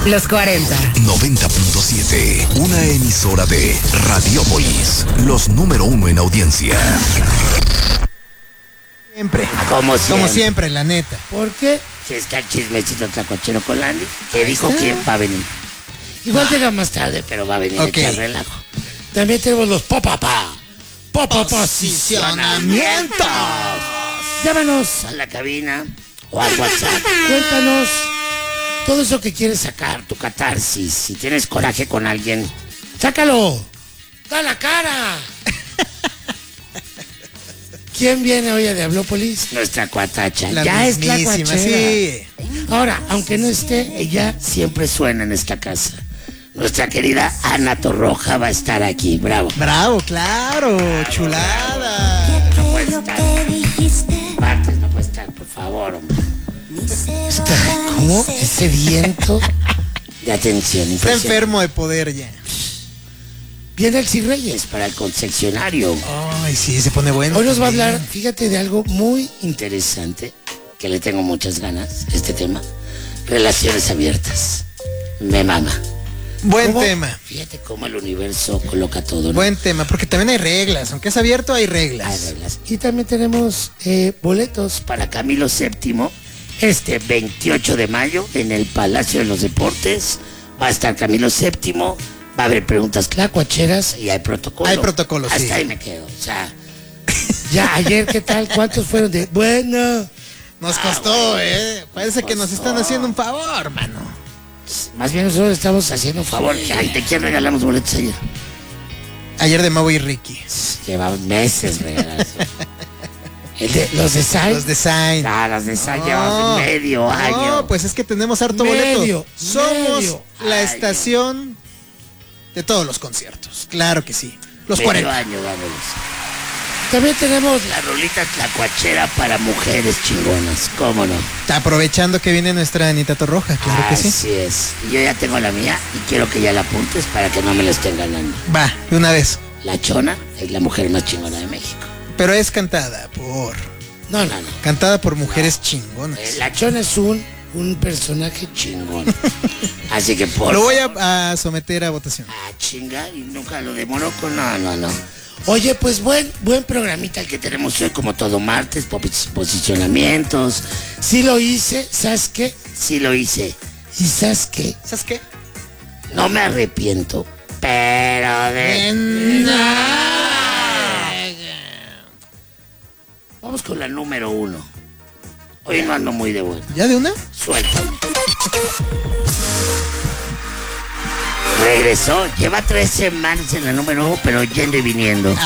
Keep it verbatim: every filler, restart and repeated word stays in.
Los cuarenta. noventa punto siete. Una emisora de Radiópolis. Los número uno en audiencia. Siempre. Como siempre. Como siempre, la neta. ¿Por qué? Si está el chismecito tlacuachero con Landy, que dijo quién va a venir. Igual llega más tarde, pero va a venir Ok. a echar relajo. También tenemos los popapá. Posicionamientos. Llámanos a la cabina o al WhatsApp. Cuéntanos todo eso que quieres sacar, tu catarsis. Si tienes coraje con alguien, sácalo. Da la cara. ¿Quién viene hoy a Diablópolis? Nuestra cuatacha. La ya es la mismísima, cuachera. sí. Ahora, aunque no esté, ella siempre suena en esta casa. Nuestra querida Ana Torroja va a estar aquí. Bravo. Bravo, claro, Bravo, chulada. No puede estar. Martes no puede estar, por favor, hombre. ¿Cómo? Ese viento de atención. Está enfermo de poder ya. Viene el Cid Reyes para el concesionario. Ay, sí, se pone bueno. Hoy nos va a también. hablar, fíjate, de algo muy interesante, que le tengo muchas ganas, este tema. Relaciones abiertas. Me mama. Buen ¿Cómo? tema. Fíjate cómo el universo coloca todo, ¿no? Buen tema, porque también hay reglas. Aunque es abierto, hay reglas. Hay reglas. Y también tenemos eh, boletos para Camilo séptimo. Este veintiocho de mayo en el Palacio de los Deportes va a estar Camilo séptimo. Va a haber preguntas clacuacheras y hay protocolo. Hay protocolo, Hasta sí. ahí me quedo. O sea, ya ayer, ¿qué tal? ¿Cuántos fueron de bueno? Nos Ah, costó, güey, ¿eh? Parece que nos costó. están haciendo un favor, mano. Más bien nosotros estamos haciendo un favor. Que, ay, ¿de quién regalamos boletos ayer? Ayer de Mau y Ricky. Llevamos meses regalando. El de, los de Sai. Los de Sain. Ah, los de Sai No, llevamos medio año. No, pues es que tenemos harto Medio, boleto. Somos medio la año. estación de todos los conciertos. Claro que sí. Los Medio cuarenta. año dándoles. También tenemos la rolita tlacuachera para mujeres chingonas, ¿cómo no? Aprovechando que viene nuestra Anita Torroja, claro que sí. Así es. Y yo ya tengo la mía y quiero que ya la apuntes para que no me la estén ganando. Va, de una vez. La Chona es la mujer más chingona de México. Pero es cantada por... No, no, no. Cantada por mujeres chingonas. Eh, La Chona es un, un personaje chingón. Así que por Lo voy a, a someter a votación. Ah, chinga, y nunca lo de Morocco, no, no, no. Oye, pues buen, buen programita el que tenemos hoy, como todo martes, pos- posicionamientos. Sí lo hice, ¿sabes qué? Sí lo hice. ¿Y sabes qué? ¿Sabes qué? No me arrepiento, pero de nada. Vamos con la número uno. Hoy no ando muy de bueno. ¿Ya de una? Suelta. Regresó, lleva tres semanas en la número uno, pero yendo y viniendo.